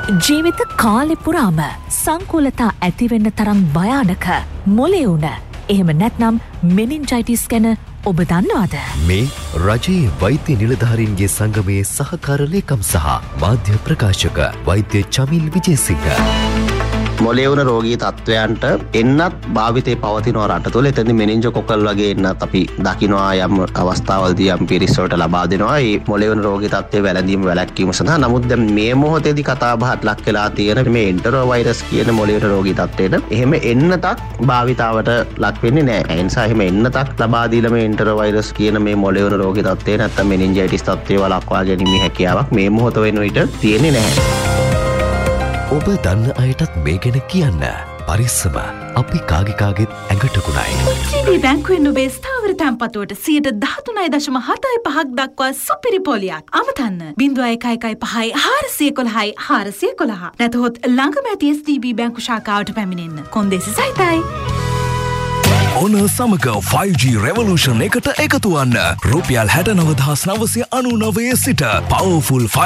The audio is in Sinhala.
ජීවිත කාලෙ පුරාම සංකූලතා ඇතිවෙන්න තරම් භයානක මොලේ උන එහෙම නැත්නම් මෙනින්ජයිටිස් ගැන ඔබ දන්නවද? මේ රජයේ වෛද්‍ය නිලධාරීන්ගේ සංගමයේ සහකාර ලේකම් සහ මාධ්‍ය ප්‍රකාශක වෛද්‍ය චමිල් විජේසිංහ. මොලේ වුණ රෝගී තත්වයන්ට එන්නත් භාවිතේ පවතිනවා රට තුළ. එතෙන්දී මෙනින්ජොකොකල් වගේ එන්නත් අපි දකිනවා යම් අවස්ථාවලදී යම් පිරිස් වලට ලබා දෙනවා. මේ මොලේ වුණ රෝගී තත්ත්වයේ වැළඳීම වැළැක්වීම සඳහා. නමුත් දැන් මේ මොහොතේදී කතා බහට ලක් වෙලා තියෙන මේ එන්ටරෝ වෛරස් කියන මොලේ වුණ රෝගී තත්ත්වයට එහෙම එන්නතක් භාවිතාවට ලක් වෙන්නේ නැහැ. ඒ නිසා එහෙම එන්නතක් ලබා දීලා මේ එන්ටරෝ වෛරස් කියන මේ මොලේ වුණ රෝගී තත්ත්වය නැත්නම් මෙනින්ජයිටිස් තත්ත්වය වළක්වා ගැනීමේ හැකියාවක් මේ මොහොත වෙනුවිට තියෙන්නේ නැහැ. ඔබ දන්න අයටත් මේ ගැන කියන්න. පරිස්සම අපි කාගෙත් ඇඟටකුණයි. ජීවී බැංකුවෙන් ඔබේ ස්ථාවර තැන්පතුවට 13.75% දක්වා සුපිරි පොලියක්. අමතන්න 0115 411 411. නැතහොත් ළඟම ඇති SDB බැංකු ශාඛාවට පැමිණෙන්න. කොන්දේසි සහිතයි. ඔන සමග 5G Revolution එකට එකතු වන්න. රුපියල් 69,999 සිට powerful